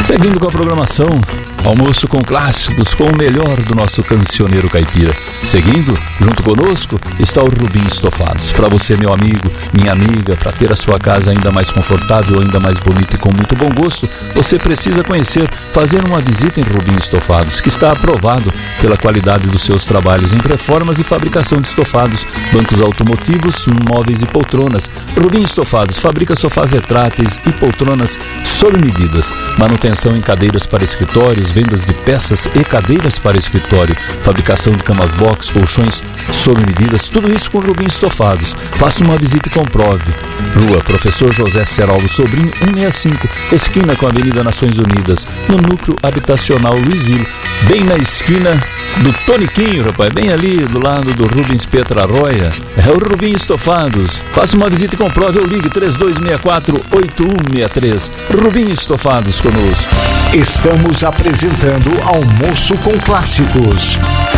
Seguindo com a programação, almoço com clássicos, com o melhor do nosso cancioneiro caipira. Seguindo, junto conosco, está o Rubim Estofados. Para você, meu amigo, minha amiga, para ter a sua casa ainda mais confortável, ainda mais bonita e com muito bom gosto, você precisa conhecer, fazer uma visita em Rubim Estofados, que está aprovado pela qualidade dos seus trabalhos em reformas e fabricação de estofados, bancos automotivos, móveis e poltronas. Rubim Estofados fabrica sofás retráteis e poltronas sob medidas, manutenção em cadeiras para escritórios, vendas de peças e cadeiras para escritório, fabricação de camas box, colchões sob medidas, tudo isso com Rubim Estofados. Faça uma visita e comprove. Rua Professor José Seralvo Sobrinho, 165, esquina com a Avenida Nações Unidas, no núcleo habitacional Luizilo, bem na esquina do Toniquinho, rapaz, bem ali do lado do Rubens Petrarroia. É o Rubim Estofados. Faça uma visita e comprove ou ligue 3264-8163. Rubim Estofados conosco. Estamos apresentando Almoço com Clássicos.